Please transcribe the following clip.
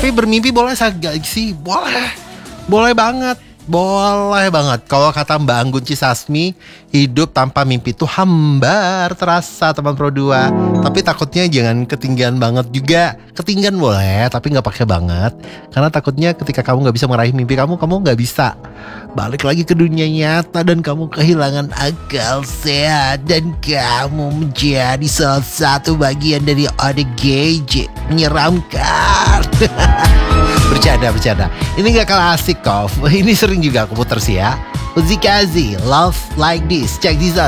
Tapi bermimpi boleh gak sih? Boleh. Boleh banget. Boleh banget. Kalau kata Mbak Anggun C. Sasmi, hidup tanpa mimpi itu hambar terasa, teman Pro 2. Tapi takutnya jangan ketinggian banget juga. Ketinggian boleh, tapi gak pakai banget. Karena takutnya ketika kamu gak bisa meraih mimpi kamu gak bisa balik lagi ke dunia nyata dan kamu kehilangan akal sehat dan kamu menjadi salah satu bagian dari ODGJ. Menyeramkan. Bercanda. Ini gak kalah asik kok. Ini sering juga aku puter sih ya. Uzi Kazi, Love Like This. Check this out.